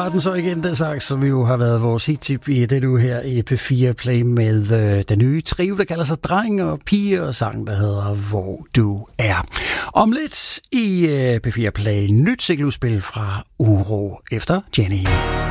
var den så igen, den sang, som jo har været vores hit-tip i det nu her i P4 Play med den nye trio, der kalder sig Dreng og Pige, og sang, der hedder Hvor du er. Om lidt i P4 Play nyt cykeludspil fra Uro efter Jenny.